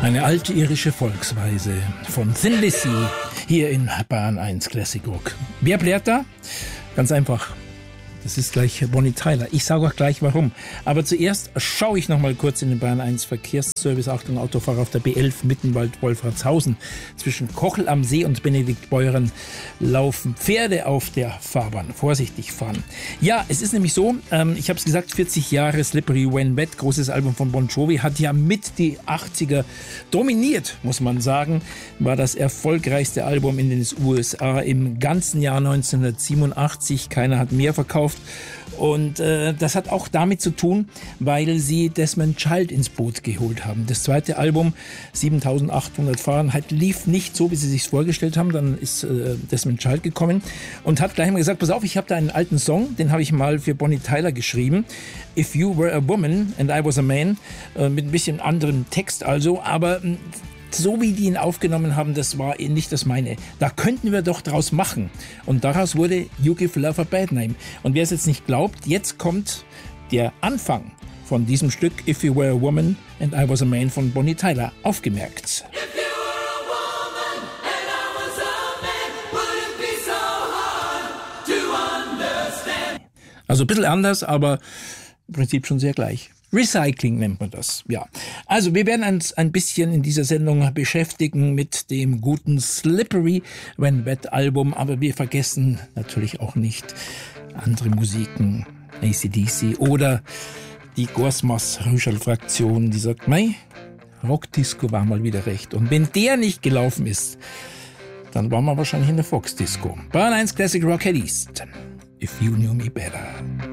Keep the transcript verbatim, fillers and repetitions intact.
Eine alte irische Volksweise von Thin Lizzy hier in Bayern eins Classic Rock. Wer blärt da? Ganz einfach. Das ist gleich Bonnie Tyler. Ich sage auch gleich warum. Aber zuerst schaue ich noch mal kurz in den Bayern eins Verkehrsservice. Achtung, Autofahrer auf der B elf Mittenwald-Wolfratshausen. Zwischen Kochel am See und Benediktbeuern laufen Pferde auf der Fahrbahn. Vorsichtig fahren. Ja, es ist nämlich so, ähm, ich habe es gesagt, vierzig Jahre Slippery When Wet, großes Album von Bon Jovi, hat ja mit die achtziger dominiert, muss man sagen. War das erfolgreichste Album in den U S A im ganzen Jahr neunzehnhundertsiebenundachtzig. Keiner hat mehr verkauft. Und äh, das hat auch damit zu tun, weil sie Desmond Child ins Boot geholt haben. Das zweite Album, siebentausendachthundert Fahrenheit, lief nicht so, wie sie sich vorgestellt haben. Dann ist äh, Desmond Child gekommen und hat gleich mal gesagt, pass auf, ich habe da einen alten Song, den habe ich mal für Bonnie Tyler geschrieben. If You Were a Woman and I Was a Man, äh, mit ein bisschen anderem Text also, aber so wie die ihn aufgenommen haben, das war nicht das meine. Da könnten wir doch draus machen. Und daraus wurde You Give Love a Bad Name. Und wer es jetzt nicht glaubt, jetzt kommt der Anfang von diesem Stück If You Were a Woman and I Was a Man von Bonnie Tyler. Aufgemerkt. Also ein bisschen anders, aber im Prinzip schon sehr gleich. Recycling nennt man das, ja. Also wir werden uns ein bisschen in dieser Sendung beschäftigen mit dem guten Slippery When Wet Album, aber wir vergessen natürlich auch nicht andere Musiken, A C D C oder die Gorsmas-Rüschel-Fraktion, die sagt, mei, Rockdisco war mal wieder recht. Und wenn der nicht gelaufen ist, dann waren wir wahrscheinlich in der Fox-Disco. Bayern eins Classic Rock Head East. If You Knew Me Better.